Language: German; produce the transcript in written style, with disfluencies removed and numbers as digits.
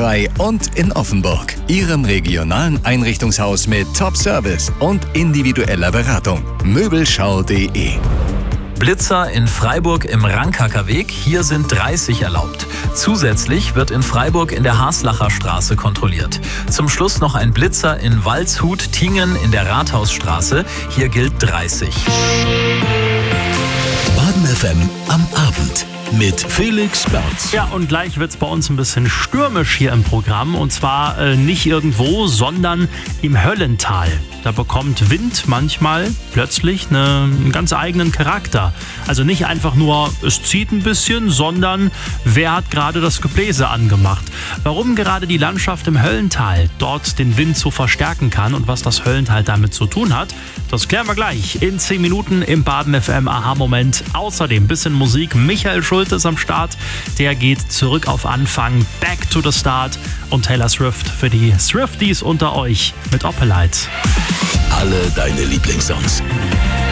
Brauerei und in Offenburg. Ihrem regionalen Einrichtungshaus mit Top-Service und individueller Beratung. Möbelschau.de. Blitzer in Freiburg im Rankacker Weg. Hier sind 30 erlaubt. Zusätzlich wird in Freiburg in der Haslacher Straße kontrolliert. Zum Schluss noch ein Blitzer in Waldshut-Tingen in der Rathausstraße. Hier gilt 30. Baden FM am Abend mit Felix Berz. Ja, und gleich wird's bei uns ein bisschen stürmisch hier im Programm. Und zwar nicht irgendwo, sondern im Höllental. Da bekommt Wind manchmal plötzlich einen ganz eigenen Charakter. Also nicht einfach nur, es zieht ein bisschen, sondern wer hat gerade das Gebläse angemacht? Warum gerade die Landschaft im Höllental dort den Wind so verstärken kann und was das Höllental damit zu tun hat, das klären wir gleich in 10 Minuten im Baden FM Aha-Moment. Außerdem ein bisschen Musik. Michael Schulte ist am Start. Der geht zurück auf Anfang. Back to the Start. Und Taylor Swift für die Swifties unter euch mit Opelite. Alle deine Lieblingssongs.